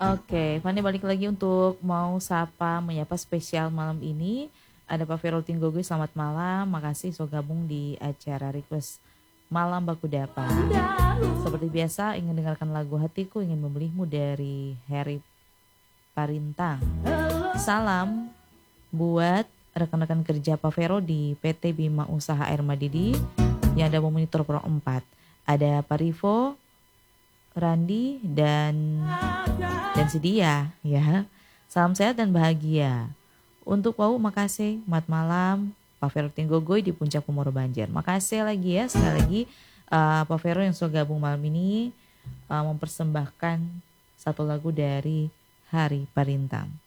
Oke, Fani balik lagi untuk mau sapa menyapa spesial malam ini. Ada Pak Vero Tinggogoy, selamat malam. Makasih so gabung di acara request Malam Baku Dapa. Seperti biasa ingin dengarkan lagu hatiku ingin membelimu dari Harry Parintang. Salam buat rekan-rekan kerja Pak Vero di PT Bima Usaha Air Madidi yang ada memonitor Pro 4. Ada Pak Rivo, Randi dan si dia ya. Salam sehat dan bahagia. Untuk Wau makasih, mat malam. Pak Vero Tinggogoy di Puncak Pemoro Banjar. Makasih lagi ya sekali lagi Pak Vero yang sudah gabung malam ini mempersembahkan satu lagu dari Hari Parintang.